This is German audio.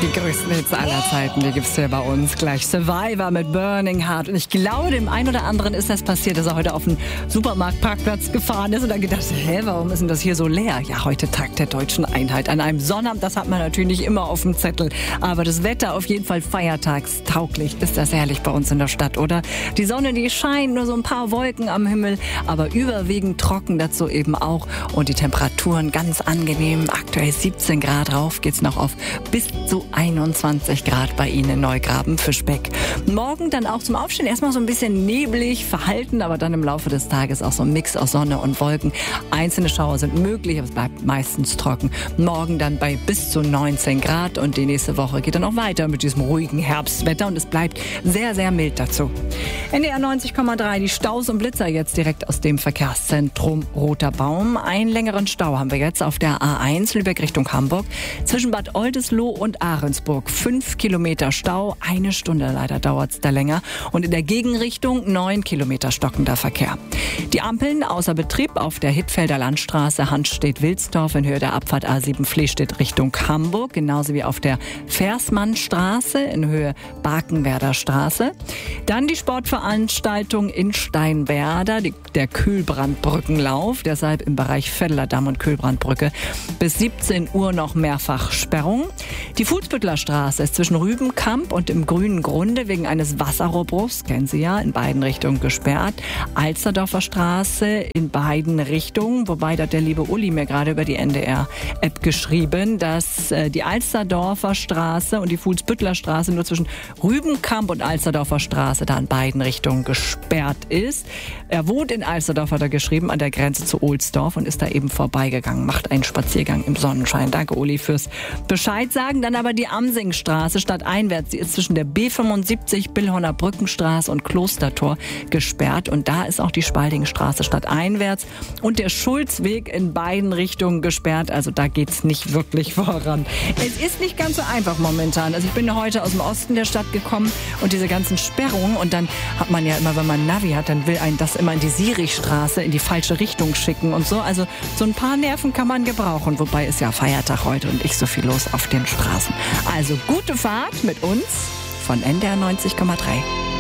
Die größten Hits aller Zeiten, die gibt's hier bei uns. Gleich Survivor mit Burning Heart. Und ich glaube, dem einen oder anderen ist das passiert, dass er heute auf den Supermarktparkplatz gefahren ist und dann gedacht, warum ist denn das hier so leer? Ja, heute Tag der Deutschen Einheit. An einem Sonnabend, das hat man natürlich nicht immer auf dem Zettel. Aber das Wetter auf jeden Fall feiertagstauglich. Ist das herrlich bei uns in der Stadt, oder? Die Sonne, die scheint, nur so ein paar Wolken am Himmel, aber überwiegend trocken dazu eben auch. Und die Temperaturen ganz angenehm. Aktuell 17 Grad, rauf geht's noch auf bis zu 21 Grad bei Ihnen in Neugraben, Fischbeck. Morgen dann auch zum Aufstehen erstmal so ein bisschen neblig, verhalten, aber dann im Laufe des Tages auch so ein Mix aus Sonne und Wolken. Einzelne Schauer sind möglich, aber es bleibt meistens trocken. Morgen dann bei bis zu 19 Grad und die nächste Woche geht dann auch weiter mit diesem ruhigen Herbstwetter und es bleibt sehr, sehr mild dazu. NDR 90,3, die Staus und Blitzer jetzt direkt aus dem Verkehrszentrum Roter Baum. Einen längeren Stau haben wir jetzt auf der A1 Lübeck Richtung Hamburg zwischen Bad Oldesloe und Ahrensburg. 5 Kilometer Stau, 1 Stunde leider dauert es da länger. Und in der Gegenrichtung 9 Kilometer stockender Verkehr. Die Ampeln außer Betrieb auf der Hittfelder Landstraße Hanstedt-Wilsdorf in Höhe der Abfahrt A7 Flehstedt Richtung Hamburg. Genauso wie auf der Versmannstraße in Höhe Barkenwerder Straße. Dann die Sportveranstaltung in Steinwerder, der Kühlbrandbrückenlauf. Deshalb im Bereich Vetteler Damm und Kühlbrandbrücke bis 17 Uhr noch mehrfach Sperrung. Die Fuhlsbüttler Straße ist zwischen Rübenkamp und dem Grünen Grunde wegen eines Wasserrohrbruchs, kennen Sie ja, in beiden Richtungen gesperrt. Alsterdorfer Straße in beiden Richtungen, wobei da hat der liebe Uli mir gerade über die NDR-App geschrieben, dass die Alsterdorfer Straße und die Fuhlsbüttler Straße nur zwischen Rübenkamp und Alsterdorfer Straße da in beiden Richtungen gesperrt ist. Er wohnt in Alsterdorf, hat er geschrieben, an der Grenze zu Ohlsdorf und ist da eben vorbeigegangen, macht einen Spaziergang im Sonnenschein. Danke, Uli, fürs Bescheid sagen. Dann aber die Amsingstraße stadteinwärts. Die ist zwischen der B75, Billhorner Brückenstraße und Klostertor gesperrt. Und da ist auch die Spaldingstraße stadteinwärts und der Schulzweg in beiden Richtungen gesperrt. Also da geht's nicht wirklich voran. Es ist nicht ganz so einfach momentan. Also ich bin heute aus dem Osten der Stadt gekommen und diese ganzen Sperrungen. Und dann hat man ja immer, wenn man ein Navi hat, dann will einen das immer in die Sirichstraße in die falsche Richtung schicken und so. Also so ein paar Nerven kann man gebrauchen. Wobei ist ja Feiertag heute und nicht so viel los auf den Straßen. Also gute Fahrt mit uns von NDR 90,3.